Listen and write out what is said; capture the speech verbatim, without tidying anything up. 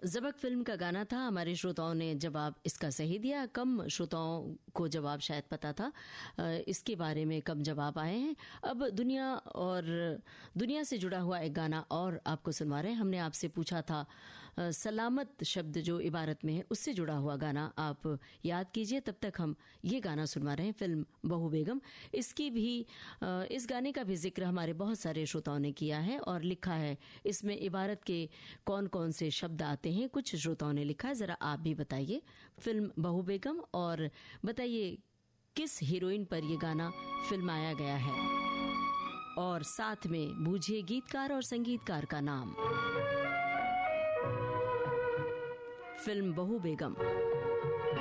ज़बक film का गाना था। हमारे श्रोताओं ने जवाब इसका सही दिया, कम श्रोताओं को जवाब शायद पता था, इसके बारे में कम जवाब आए हैं। अब दुनिया और दुनिया से जुड़ा हुआ एक गाना और आपको सुनवा रहे हैं। हमने आपसे पूछा था सलामत शब्द जो इबारत में है उससे जुड़ा हुआ गाना आप याद कीजिए। तब तक हम ये गाना सुनवा रहे हैं, फिल्म बहू बेगम। इसकी भी इस गाने का भी जिक्र हमारे बहुत सारे श्रोताओं ने किया है और लिखा है इसमें इबारत के कौन कौन से शब्द आते हैं। कुछ श्रोताओं ने लिखा है, जरा आप भी बताइए फिल्म बहू बेगम, और बताइए किस हीरोइन पर यह गाना फिल्माया गया है, और साथ में बूझिए गीतकार और संगीतकार का नाम। फिल्म बहू बेगम।